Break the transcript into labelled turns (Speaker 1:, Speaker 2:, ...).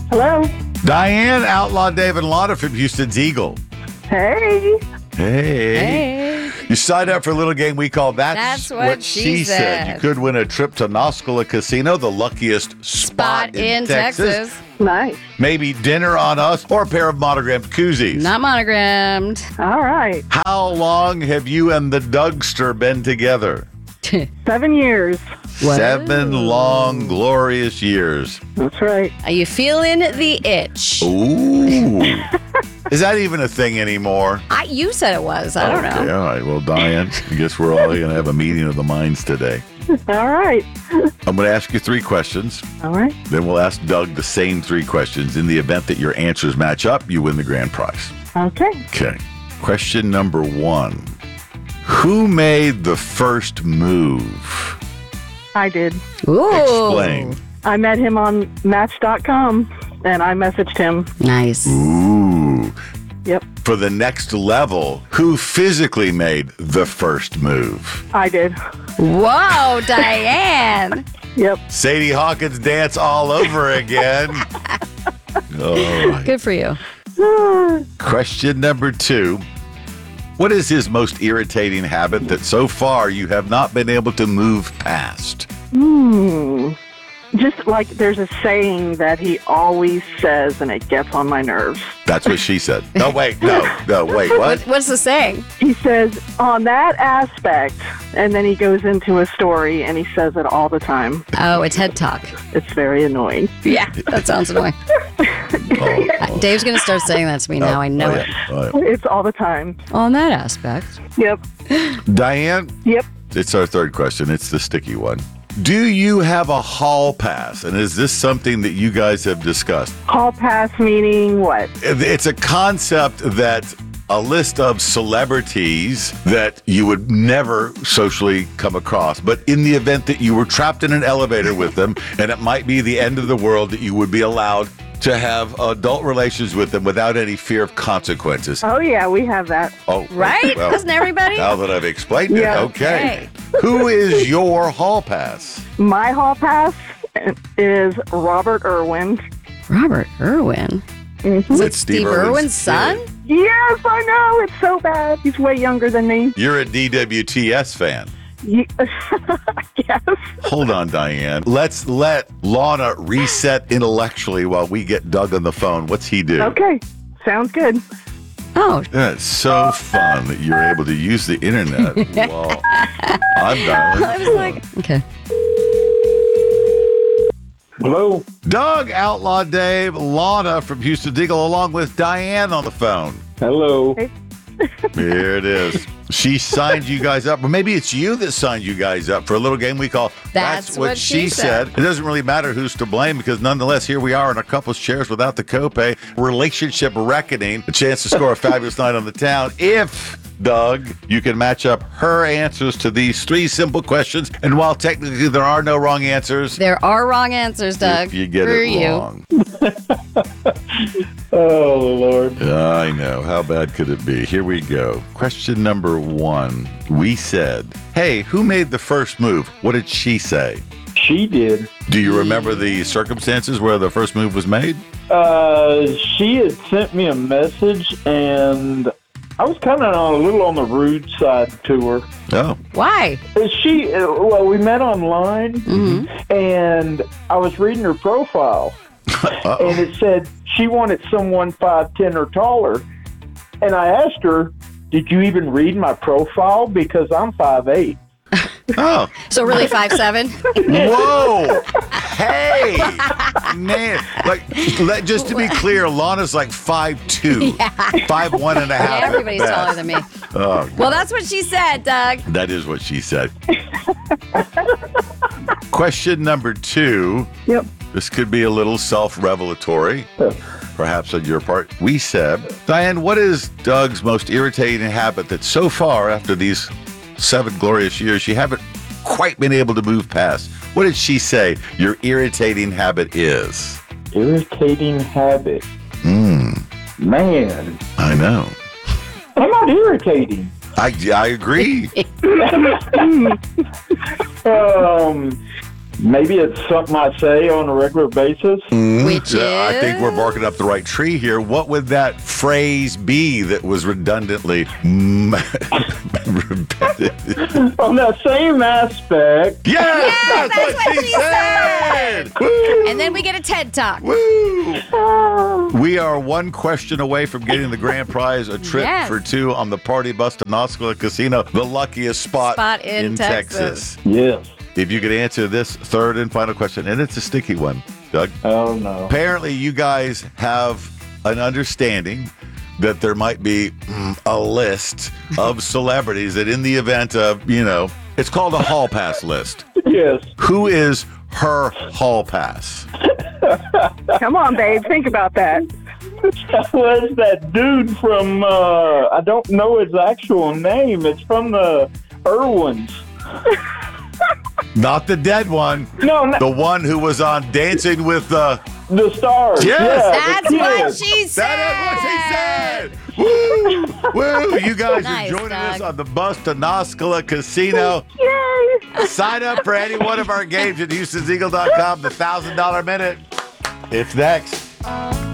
Speaker 1: Hello.
Speaker 2: Diane, Outlaw Dave, and Lotta from Houston's Eagle.
Speaker 1: Hey.
Speaker 2: Hey. You signed up for a little game we call That's What She Said. You could win a trip to Noscola Casino, the luckiest spot in Texas.
Speaker 1: Nice.
Speaker 2: Maybe dinner on us or a pair of monogrammed koozies.
Speaker 3: Not monogrammed.
Speaker 1: All right.
Speaker 2: How long have you and the Dougster been together?
Speaker 1: 7 years.
Speaker 3: What?
Speaker 2: 7 long, glorious years.
Speaker 1: That's right.
Speaker 3: Are you feeling the itch?
Speaker 2: Ooh. Is that even a thing anymore?
Speaker 3: You said it was. I don't
Speaker 2: Okay,
Speaker 3: know.
Speaker 2: all right. Well, Diane, I guess we're all going to have a meeting of the minds today.
Speaker 1: All right.
Speaker 2: I'm going to ask you 3 questions.
Speaker 1: All right.
Speaker 2: Then we'll ask Doug the same 3 questions. In the event that your answers match up, you win the grand prize.
Speaker 1: Okay.
Speaker 2: Okay. Question number 1. Who made the first move?
Speaker 1: I did.
Speaker 3: Ooh.
Speaker 2: Explain.
Speaker 1: I met him on Match.com, and I messaged him.
Speaker 3: Nice.
Speaker 2: Ooh.
Speaker 1: Yep.
Speaker 2: For the next level, who physically made the first move?
Speaker 1: I did.
Speaker 3: Whoa, Diane.
Speaker 1: Yep.
Speaker 2: Sadie Hawkins dance all over again. Oh.
Speaker 3: Good for you.
Speaker 2: Question number 2. What is his most irritating habit that so far you have not been able to move past?
Speaker 1: Just like there's a saying that he always says, and it gets on my nerves.
Speaker 2: That's what she said. No, wait, no, wait, what?
Speaker 3: What's the saying?
Speaker 1: He says, on that aspect, and then he goes into a story, and he says it all the time.
Speaker 3: Oh, it's head talk.
Speaker 1: It's very annoying.
Speaker 3: Yeah, that sounds annoying.
Speaker 2: Oh.
Speaker 3: Dave's going to start saying that to me now. I know
Speaker 2: Oh,
Speaker 3: it.
Speaker 2: yeah. Oh, yeah.
Speaker 1: It's all the time.
Speaker 3: On that aspect.
Speaker 1: Yep.
Speaker 2: Diane,
Speaker 1: Yep.
Speaker 2: it's our 3rd question. It's the sticky one. Do you have a hall pass? And is this something that you guys have discussed?
Speaker 1: Hall pass meaning what?
Speaker 2: It's a concept that a list of celebrities that you would never socially come across. But in the event that you were trapped in an elevator with them, and it might be the end of the world, that you would be allowed to have adult relations with them without any fear of consequences.
Speaker 1: Oh, yeah, we have that.
Speaker 2: Oh,
Speaker 3: Right?
Speaker 2: well,
Speaker 3: Doesn't everybody?
Speaker 2: now that I've explained it,
Speaker 1: Yeah.
Speaker 2: okay. Who is your hall pass?
Speaker 1: My hall pass is Robert Irwin.
Speaker 3: Robert Irwin.
Speaker 1: Mhm.
Speaker 3: Is it Steve Irwin's son?
Speaker 1: Yes, I know. It's so bad. He's way younger than me.
Speaker 2: You're a DWTS fan.
Speaker 1: Yes.
Speaker 2: Hold on, Diane. Let's let Lana reset intellectually while we get Doug on the phone. What's he do?
Speaker 1: Okay. Sounds good.
Speaker 3: Oh,
Speaker 2: That's so fun that you're able to use the internet while I'm dialing.
Speaker 3: I was like, okay.
Speaker 4: Hello.
Speaker 2: Doug, Outlaw Dave, Lana from Houston Eagle, along with Diane on the phone.
Speaker 4: Hello.
Speaker 2: Here it is. She signed you guys up, or maybe it's you that signed you guys up for a little game we call
Speaker 3: That's What She Said.
Speaker 2: It doesn't really matter who's to blame because nonetheless, here we are in a couple's chairs without the copay. Relationship reckoning, a chance to score a fabulous night on the town. If, Doug, you can match up her answers to these 3 simple questions, and while technically there are no wrong answers,
Speaker 3: There are wrong answers, Doug.
Speaker 2: if you get
Speaker 3: for
Speaker 2: it
Speaker 3: you.
Speaker 2: wrong.
Speaker 4: Oh, Lord.
Speaker 2: I know. How bad could it be? Here we go. Question number 1. We said, hey, who made the first move? What did she say?
Speaker 4: She did.
Speaker 2: Do you remember the circumstances where the first move was made?
Speaker 4: She had sent me a message, and I was kind of a little on the rude side to her.
Speaker 2: Oh.
Speaker 3: Why?
Speaker 4: We met online, and I was reading her profile,
Speaker 2: Uh-oh.
Speaker 4: and it said she wanted someone 5'10" or taller. And I asked her, did you even read my profile? Because I'm 5'8".
Speaker 2: Oh.
Speaker 3: So really 5'7"?
Speaker 2: Whoa. Hey. Man. Just to be clear, Lana's like 5'2". 5'1" and a half.
Speaker 3: Yeah,
Speaker 2: at
Speaker 3: everybody's
Speaker 2: best.
Speaker 3: taller than me.
Speaker 2: Oh,
Speaker 3: Well, that's what she said, Doug.
Speaker 2: that is what she said. Question number 2.
Speaker 1: Yep.
Speaker 2: This could be a little self-revelatory, perhaps on your part. We said, Diane, what is Doug's most irritating habit that so far, after these 7 glorious years, you haven't quite been able to move past? What did she say your irritating habit is?
Speaker 4: Irritating habit. Man,
Speaker 2: I know.
Speaker 4: I'm not irritating.
Speaker 2: I agree.
Speaker 4: Maybe it's something I say on a regular basis.
Speaker 3: Which
Speaker 2: I think we're
Speaker 3: is-
Speaker 2: barking up the right tree here. What would that phrase be that was redundantly repetitive?
Speaker 4: On that same aspect,
Speaker 2: Yes,
Speaker 3: Yes, that's what she
Speaker 2: said. Woo!
Speaker 3: And then we get a TED Talk.
Speaker 2: Woo! We are one question away from getting the grand prize, a trip
Speaker 3: Yes.
Speaker 2: for two on the party bus to Noscola Casino, the luckiest spot
Speaker 3: in Texas.
Speaker 4: yes.
Speaker 2: If you could answer this third and final question, and it's a sticky one, Doug.
Speaker 4: Oh, no.
Speaker 2: Apparently, you guys have an understanding that there might be a list of celebrities that in the event of, it's called a hall pass list.
Speaker 4: Yes.
Speaker 2: Who is her hall pass?
Speaker 1: Come on, babe. Think about that.
Speaker 4: That was that dude from, I don't know his actual name. It's from the Irwins.
Speaker 2: Not the dead one.
Speaker 4: No, no,
Speaker 2: The one who was on Dancing with the...
Speaker 4: the stars.
Speaker 2: Yes.
Speaker 4: Yeah,
Speaker 3: That's
Speaker 4: the
Speaker 3: what
Speaker 4: kids.
Speaker 3: she said.
Speaker 2: That is what she said. Woo! Woo! You guys
Speaker 3: Nice,
Speaker 2: are joining us
Speaker 3: Doug.
Speaker 2: on the bus to Noscola Casino.
Speaker 1: Yay!
Speaker 2: Sign up for any one of our games at Houston'sEagle.com. The $1,000 minute. It's next.